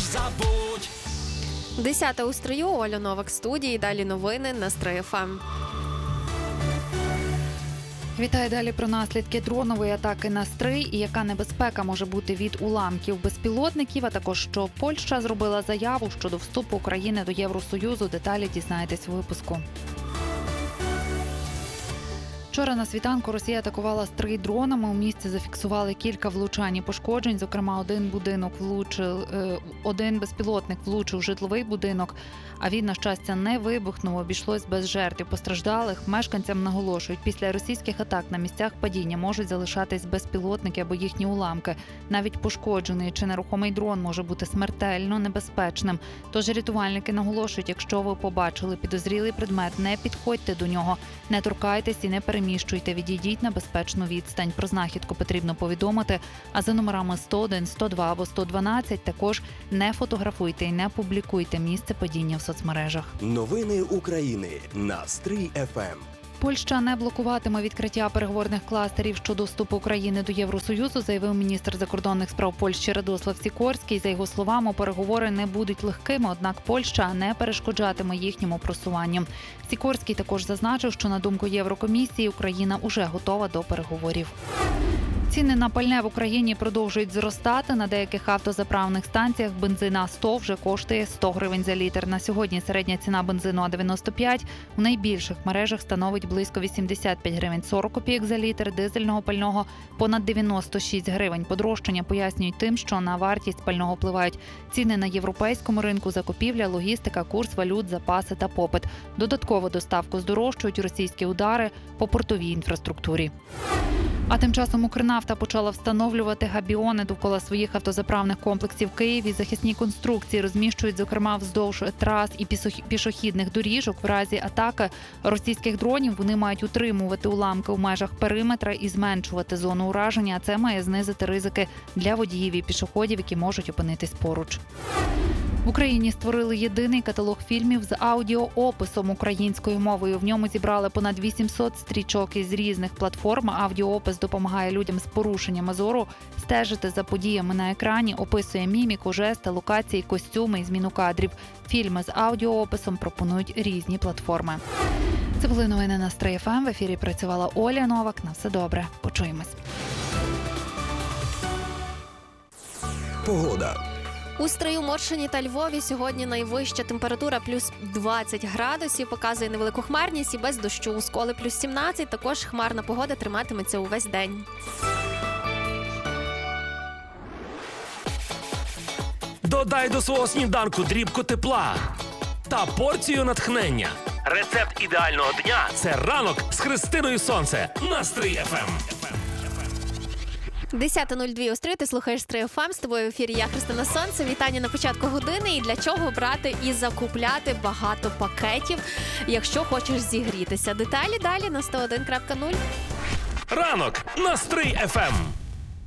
забудь. 10 у строю, Оля Новак в студії, далі новини на Стрий ФМ. Вітаю, далі про наслідки дронової атаки на Стрий і яка небезпека може бути від уламків безпілотників, а також що Польща зробила заяву щодо вступу України до Євросоюзу. Деталі дізнаєтесь у випуску. Вчора на світанку Росія атакувала Стрий дронами. У місті зафіксували кілька влучань і пошкоджень. Зокрема, один безпілотник влучив в житловий будинок, а він, на щастя, не вибухнув, обійшлось без жертв постраждалих. Мешканцям наголошують, після російських атак на місцях падіння можуть залишатись безпілотники або їхні уламки. Навіть пошкоджений чи нерухомий дрон може бути смертельно небезпечним. Тож рятувальники наголошують, якщо ви побачили підозрілий предмет, не підходьте до нього, не торкайтесь і не переміщуйте, відійдіть на безпечну відстань. Про знахідку потрібно повідомити, а за номерами 101, 102 або 112 також не фотографуйте і не публікуйте місце падіння в соцмережах. Новини України на Стрий ФМ. Польща не блокуватиме відкриття переговорних кластерів щодо вступу України до Євросоюзу, заявив міністр закордонних справ Польщі Радослав Сікорський. За його словами, переговори не будуть легкими, однак Польща не перешкоджатиме їхньому просуванню. Сікорський також зазначив, що на думку Єврокомісії Україна уже готова до переговорів. Ціни на пальне в Україні продовжують зростати. На деяких автозаправних станціях бензин А100 вже коштує 100 гривень за літр. На сьогодні середня ціна бензину А95 у найбільших мережах становить близько 85 гривень 40 копійок за літр, дизельного пального – понад 96 гривень. Подорожчання пояснюють тим, що на вартість пального впливають ціни на європейському ринку, закупівля, логістика, курс валют, запаси та попит. Додатково доставку здорожчують російські удари по портовій інфраструктурі. А тим часом Укрнафта почала встановлювати габіони довкола своїх автозаправних комплексів в Києві. Захисні конструкції розміщують, зокрема, вздовж трас і пішохідних доріжок. В разі атаки російських дронів вони мають утримувати уламки у межах периметра і зменшувати зону ураження, а це має знизити ризики для водіїв і пішоходів, які можуть опинитись поруч. В Україні створили єдиний каталог фільмів з аудіоописом українською мовою. В ньому зібрали понад 800 стрічок із різних платформ. Аудіоопис допомагає людям з порушеннями зору стежити за подіями на екрані, описує міміку, жести, локації, костюми і зміну кадрів. Фільми з аудіоописом пропонують різні платформи. Це були новини на Стрий ФМ. В ефірі працювала Оля Новак. На все добре. Почуємось. Погода. У Стрию, Моршині та Львові сьогодні найвища температура плюс 20 градусів, показує невелику хмарність і без дощу. У Сколі плюс 17, також хмарна погода триматиметься увесь день. Додай до свого сніданку дрібку тепла та порцію натхнення. Рецепт ідеального дня – це ранок з Христиною Сонце на Стрий ФМ. 10:02 у Стрию, ти слухаєш Стрий ФМ, з тобою в ефірі я, Христина Сонце. Вітання на початку години. І для чого брати і закупляти багато пакетів, якщо хочеш зігрітися. Деталі далі на 101.0. Ранок на Стрий ФМ.